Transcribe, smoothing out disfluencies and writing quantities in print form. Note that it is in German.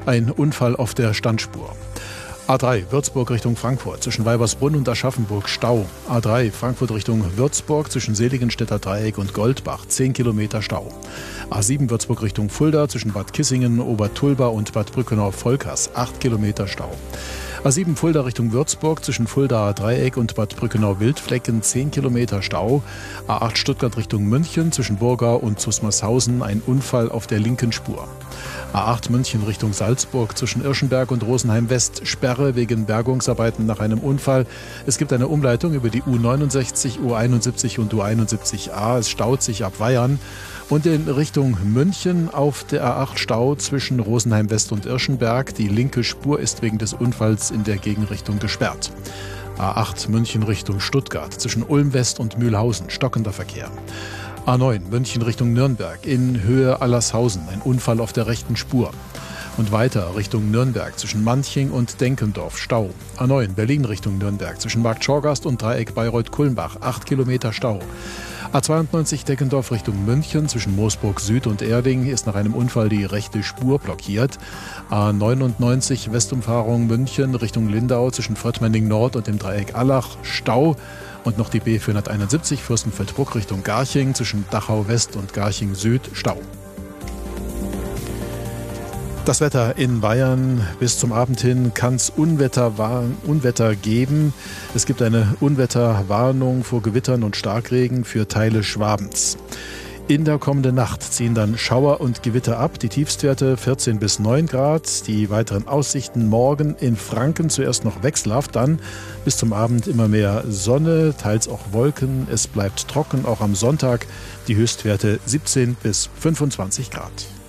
Ein Unfall auf der Standspur. A3 Würzburg Richtung Frankfurt, zwischen Weibersbrunn und Aschaffenburg Stau. A3 Frankfurt Richtung Würzburg, zwischen Seligenstädter Dreieck und Goldbach, 10 Kilometer Stau. A7 Würzburg Richtung Fulda, zwischen Bad Kissingen, Obertulba und Bad Brückenau-Volkers, 8 Kilometer Stau. A7 Fulda Richtung Würzburg, zwischen Fuldaer Dreieck und Bad Brückenau-Wildflecken, 10 Kilometer Stau. A8 Stuttgart Richtung München, zwischen Burgau und Zusmarshausen, ein Unfall auf der linken Spur. A8 München Richtung Salzburg, zwischen Irschenberg und Rosenheim West, Sperre wegen Bergungsarbeiten nach einem Unfall. Es gibt eine Umleitung über die U69, U71 und U71a. Es staut sich ab Weyern. Und in Richtung München auf der A8 Stau zwischen Rosenheim West und Irschenberg. Die linke Spur ist wegen des Unfalls in der Gegenrichtung gesperrt. A8 München Richtung Stuttgart, zwischen Ulm West und Mühlhausen, stockender Verkehr. A9 München Richtung Nürnberg, in Höhe Allershausen, ein Unfall auf der rechten Spur. Und weiter Richtung Nürnberg, zwischen Manching und Denkendorf, Stau. A9 Berlin Richtung Nürnberg, zwischen Markt Schorgast und Dreieck Bayreuth-Kulmbach, 8 Kilometer Stau. A92 Deckendorf Richtung München, zwischen Moosburg Süd und Erding ist nach einem Unfall die rechte Spur blockiert. A99 Westumfahrung München Richtung Lindau, zwischen Fröttmenning Nord und dem Dreieck Allach, Stau. Und noch die B471 Fürstenfeldbruck Richtung Garching, zwischen Dachau West und Garching Süd, Stau. Das Wetter in Bayern: bis zum Abend hin kann es Unwetter geben. Es gibt eine Unwetterwarnung vor Gewittern und Starkregen für Teile Schwabens. In der kommenden Nacht ziehen dann Schauer und Gewitter ab. Die Tiefstwerte 14 bis 9 Grad. Die weiteren Aussichten: morgen in Franken zuerst noch wechselhaft, dann bis zum Abend immer mehr Sonne, teils auch Wolken. Es bleibt trocken, auch am Sonntag. Die Höchstwerte 17 bis 25 Grad.